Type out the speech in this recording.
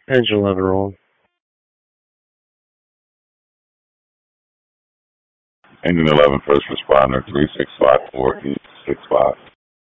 Engine 11 roll. Engine 11, first responder, 3654 East 65.